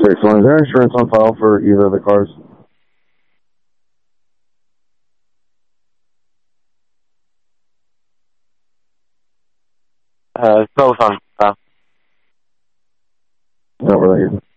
Great. So is there insurance on file for either of the cars? Both on. Not really.